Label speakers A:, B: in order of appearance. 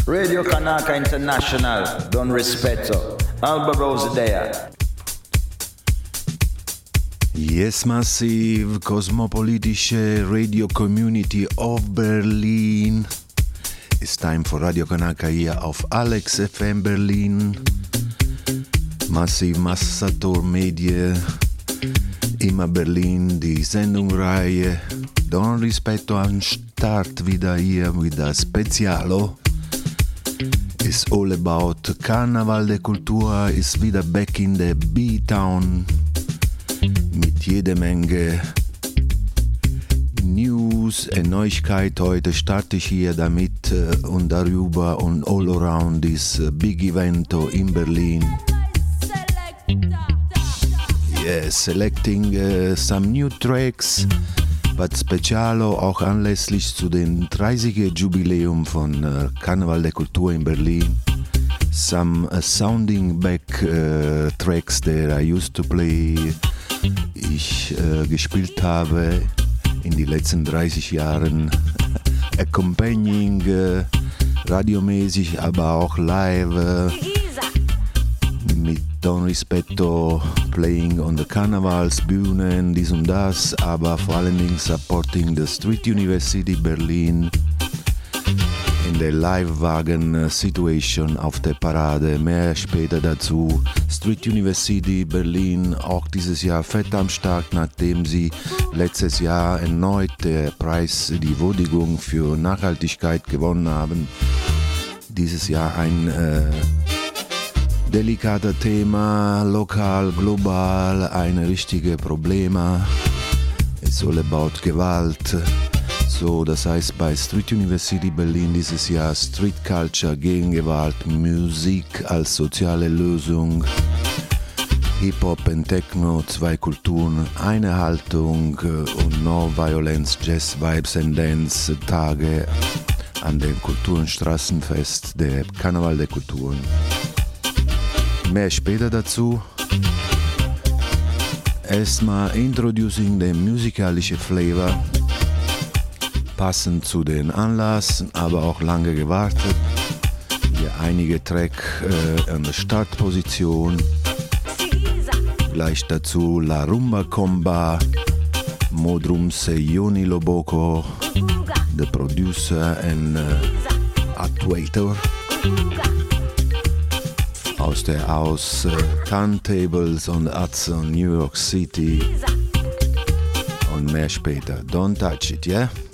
A: Radio Kanaka International, Don Rispetto, Alba Rose Dea.
B: Yes, Massive, kosmopolitische Radio Community of Berlin. It's time for Radio Kanaka hier auf Alex FM Berlin. Massive Massator Media, immer Berlin, die Sendungreihe. Don Rispetto am Start wieder hier mit der Spezialo. It's all about Carnaval de Cultura, ist wieder back in the B-Town. Mit jeder Menge News und Neuigkeit. Heute starte ich hier damit und darüber und all around this big evento in Berlin. Yes, selecting some new tracks, but Specialo auch anlässlich zu den 30er Jubiläum von Carnaval de Cultura in Berlin. Some sounding back tracks that I used to play. Ich gespielt habe in den letzten 30 Jahren, accompanying, radiomäßig, aber auch live, mit Don Rispetto playing on the Karnevalsbühnen, dies und das, aber vor allen Dingen supporting the Street University Berlin in der Live-Wagen-Situation auf der Parade. Mehr später dazu. Street University Berlin auch dieses Jahr fett am Start, nachdem sie letztes Jahr erneut der Preis, die Würdigung für Nachhaltigkeit gewonnen haben. Dieses Jahr ein delikater Thema, lokal, global, ein richtiges Problem. It's all about Gewalt. So, das heißt bei Street University Berlin dieses Jahr Street Culture gegen Gewalt, Musik als soziale Lösung, Hip-Hop und Techno, zwei Kulturen, eine Haltung und No Violence, Jazz, Vibes and Dance Tage an dem Kulturenstraßenfest der Karneval der Kulturen. Mehr später dazu. Erstmal introducing the musikalische Flavor. Passend zu den Anlass, aber auch lange gewartet. Hier einige Tracks an der Startposition. Gleich dazu La Rumba Comba, Modrum Seyoni Loboko, the producer and actuator. Aus der Turntables on the Hudson, New York City. Und mehr später. Don't touch it, yeah?